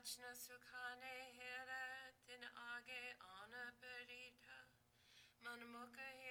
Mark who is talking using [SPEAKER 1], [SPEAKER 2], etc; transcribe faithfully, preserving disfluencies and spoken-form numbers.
[SPEAKER 1] वचन सुखाने हेरे तिन आगे आन परीठा मन मुख